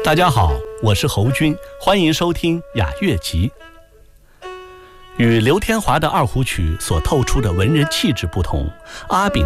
大家好，我是侯军，欢迎收听雅乐集。与刘天华的二胡曲所透出的文人气质不同，阿炳